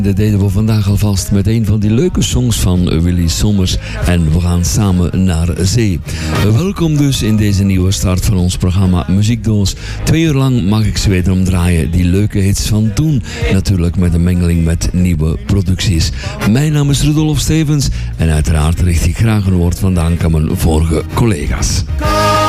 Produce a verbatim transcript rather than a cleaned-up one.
Dat deden we vandaag alvast met een van die leuke songs van Willy Sommers en we gaan samen naar zee. Welkom dus in deze nieuwe start van ons programma Muziekdoos. Twee uur lang mag ik ze wederom draaien, die leuke hits van toen. Natuurlijk met een mengeling met nieuwe producties. Mijn naam is Rudolf Stevens en uiteraard richt ik graag een woord vandaan aan mijn vorige collega's.